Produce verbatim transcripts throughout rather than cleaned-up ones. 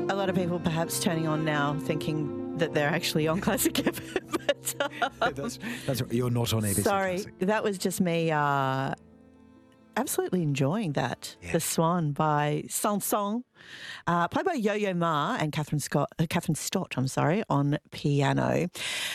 A lot of people perhaps turning on now thinking that they're actually on Classic F M. But, um, that's, that's You're not on A B C sorry, Classic. that was just me uh, absolutely enjoying that. Yeah. The Swan by Sanson, uh, played by Yo-Yo Ma and Catherine Scott, uh, Catherine Stott, I'm sorry, on piano.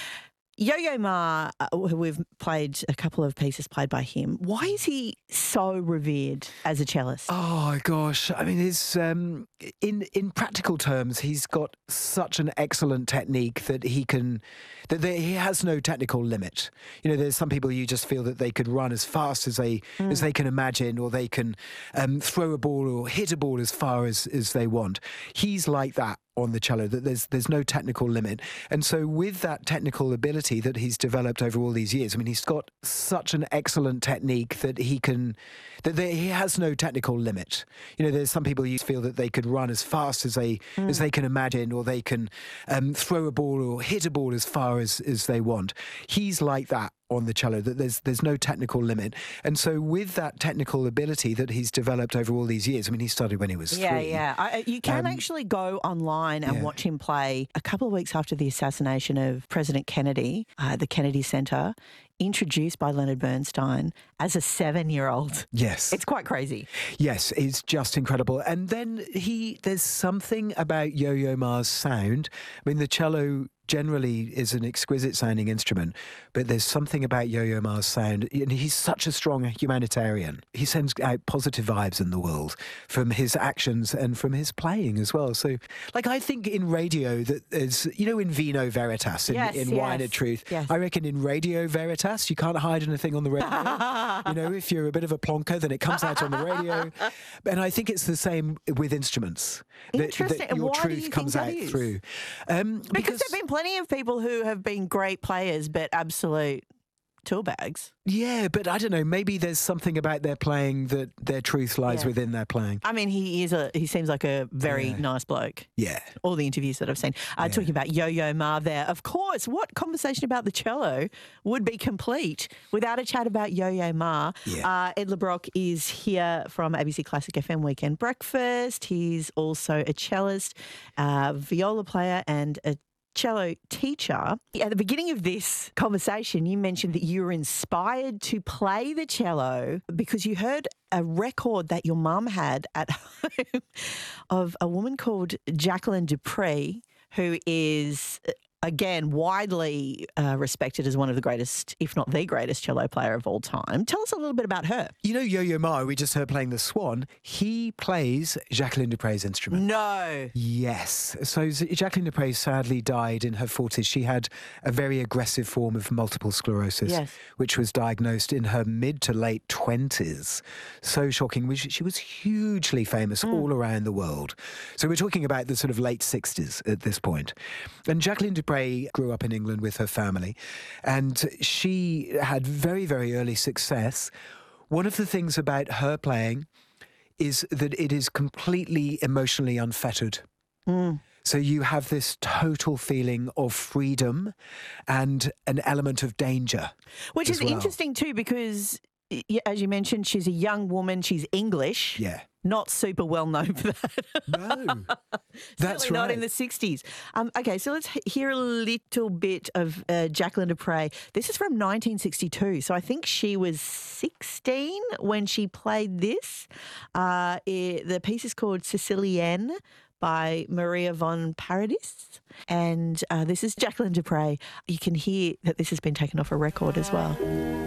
Yo-Yo Ma, uh, who we've played a couple of pieces played by him. Why is he so revered as a cellist? Oh gosh, I mean, his um, in in practical terms, he's got such an excellent technique that he can that there, he has no technical limit. You know, there's some people you just feel that they could run as fast as they mm. as they can imagine, or they can um, throw a ball or hit a ball as far as as they want. He's like that on the cello, that there's there's no technical limit. And so with that technical ability that he's developed over all these years, I mean, he's got such an excellent technique that he can that there, he has no technical limit. You know, there's some people you feel that they could run as fast as they mm. as they can imagine, or they can um, throw a ball or hit a ball as far as as they want. He's like that on the cello, that there's there's no technical limit. And so with that technical ability that he's developed over all these years, I mean, he started when he was yeah, three. Yeah, yeah. You can um, actually go online and yeah. watch him play a couple of weeks after the assassination of President Kennedy, uh, the Kennedy Center, introduced by Leonard Bernstein as a seven-year-old. Yes. It's quite crazy. Yes, it's just incredible. And then he, there's something about Yo-Yo Ma's sound. I mean, the cello generally is an exquisite sounding instrument, but there's something about Yo-Yo Ma's sound, and he's such a strong humanitarian. He sends out positive vibes in the world from his actions and from his playing as well. So, like, I think in radio that there's, you know, in Vino Veritas, in, yes, in yes, Wine and Truth, yes. I reckon in Radio Veritas, you can't hide anything on the radio. You know, if you're a bit of a plonker, then it comes out on the radio. And I think it's the same with instruments. Interesting. That, that your Why truth do you comes think out that is? through. Um, because, because there have been plenty of people who have been great players but absolute tool bags. Yeah, but I don't know, maybe there's something about their playing that their truth lies yeah. within their playing. I mean, he is a he seems like a very yeah. nice bloke. Yeah. All the interviews that I've seen. Uh, yeah. Talking about Yo-Yo Ma there. Of course, what conversation about the cello would be complete without a chat about Yo-Yo Ma? Yeah. Uh, Ed LeBrock is here from A B C Classic F M Weekend Breakfast. He's also a cellist, uh, viola player and a cello teacher. At the beginning of this conversation, you mentioned that you were inspired to play the cello because you heard a record that your mum had at home of a woman called Jacqueline du Pré, who is, again, widely uh, respected as one of the greatest, if not the greatest, cello player of all time. Tell us a little bit about her. You know Yo-Yo Ma, we just heard playing the Swan. He plays Jacqueline du Pré's instrument. No. Yes. So Jacqueline du Pré sadly died in her forties. She had a very aggressive form of multiple sclerosis, yes. which was diagnosed in her mid to late twenties. So shocking. She was hugely famous mm. all around the world. So we're talking about the sort of late sixties at this point. And Jacqueline du Pré grew up in England with her family, and she had very, very early success. One of the things about her playing is that it is completely emotionally unfettered. Mm. So you have this total feeling of freedom and an element of danger. Which is well. interesting too, because as you mentioned, she's a young woman, she's English. Yeah. Not super well known for that. No, that's Certainly right. not in the sixties. Um, okay, so let's hear a little bit of uh, Jacqueline du Pré. This is from nineteen sixty-two, so I think she was sixteen when she played this. Uh, it, the piece is called Sicilienne by Maria von Paradis, and uh, this is Jacqueline du Pré. You can hear that this has been taken off a record as well.